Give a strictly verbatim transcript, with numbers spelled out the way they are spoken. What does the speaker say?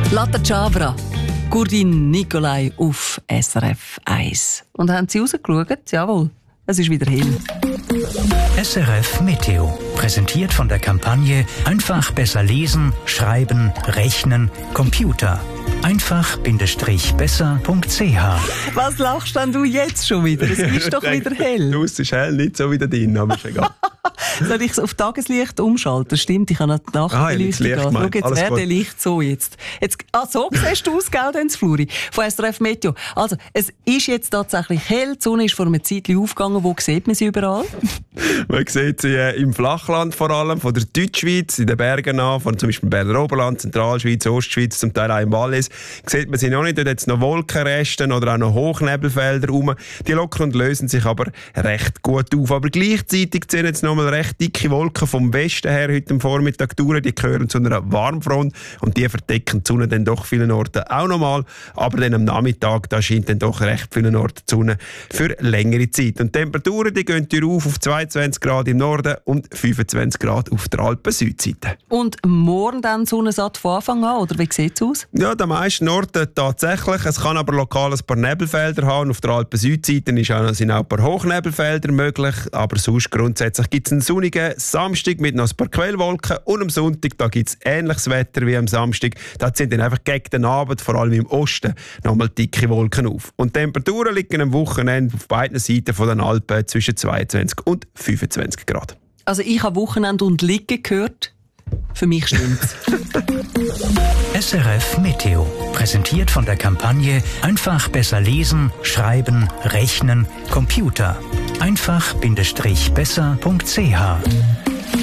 Latte Chabra, Gurdin Nicolai auf S R F eins. Und haben Sie rausgeschaut? Jawohl, es ist wieder hell. S R F Meteo, präsentiert von der Kampagne Einfach besser lesen, schreiben, rechnen, Computer. einfach-besser punkt c h. Was lachst denn du jetzt schon wieder? Es ist doch wieder hell. Du, es ist hell, nicht so wie da drin, aber ist egal. Soll ich es auf Tageslicht umschalten? Stimmt, ich habe noch die Nachtbeleuchtung ah, an. Schau, jetzt Alles wäre gut. der Licht so jetzt. jetzt ah, so siehst du aus, gell, Dens Fluri, von S R F Meteo. Also, es ist jetzt tatsächlich hell. Die Sonne ist vor einem Zeitchen aufgegangen. Wo sieht man sie überall? Man sieht sie äh, im Flachland vor allem, von der Deutschschweiz, in den Bergen an, von zum Beispiel Berner Oberland, Zentralschweiz, Ostschweiz, zum Teil auch im Wallis. Sieht man sie noch nicht, dort hat es noch Wolkenreste oder auch noch Hochnebelfelder rum. Die lockern und lösen sich aber recht gut auf. Aber gleichzeitig ziehen jetzt noch mal recht dicke Wolken vom Westen her heute am Vormittag durch. Die gehören zu einer Warmfront und die verdecken die Sonne dann doch vielen Orten auch noch mal. Aber dann am Nachmittag, da scheint dann doch recht vielen Orten die Sonne für längere Zeit. Und die Temperaturen, die gehen hier auf auf zweiundzwanzig Grad im Norden und fünfundzwanzig Grad auf der Alpen-Südseite. Und morgen dann sonnensatt von Anfang an, oder wie sieht es aus? Ja, den meisten Orten tatsächlich. Es kann aber lokal ein paar Nebelfelder haben. Auf der Alpen-Südseite sind auch ein paar Hochnebelfelder möglich. Aber sonst grundsätzlich gibt es einen sonnigen Samstag mit noch ein paar Quellwolken. Und am Sonntag gibt es ähnliches Wetter wie am Samstag. Da sind dann einfach gegen den Abend, vor allem im Osten, nochmal dicke Wolken auf. Und die Temperaturen liegen am Wochenende auf beiden Seiten von den Alpen zwischen zweiundzwanzig und fünfundzwanzig Grad. Also ich habe Wochenende und Liegen gehört. Für mich stimmt's. S R F Meteo, präsentiert von der Kampagne Einfach besser lesen, schreiben, rechnen, Computer. einfach-besser punkt c h.